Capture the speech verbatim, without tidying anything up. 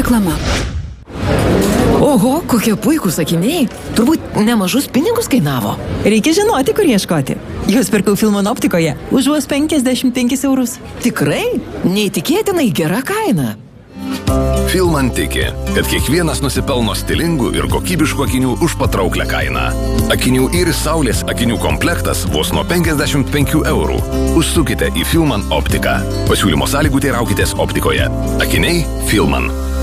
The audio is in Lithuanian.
reklama. Oho, kokie puikūs akiniai. Turbūt nemažus pinigus kainavo. Reikia žinoti, kur ieškoti. Juos pirkau Filman optikoje už vos penkiasdešimt penkis eurus. Tikrai? Neįtikėtinai gera kaina. Filman tiki, kad kiekvienas nusipelno stilingų ir kokybiškų akinių už patrauklę kainą. Akinių Iris Saulės akinių komplektas vos nuo penkiasdešimt penkių eurų. Užsukite į Filman optiką. Pasiūlymo sąlygų teiraukitės optikoje. Akiniai Filman.